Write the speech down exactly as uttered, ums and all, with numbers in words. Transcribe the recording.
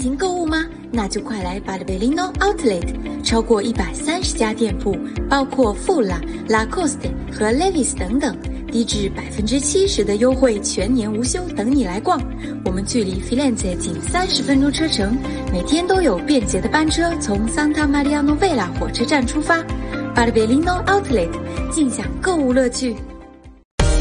情购物吗？那就快来 Barberino Outlet， 超过一百三十家店铺，包括富拉、Lacoste 和 Levi's 等等，低至百分之七十的优惠，全年无休，等你来逛。我们距离 Firenze 仅三十分钟车程，每天都有便捷的班车从 Santa Maria Novella 火车站出发。Barberino Outlet， 尽享购物乐趣。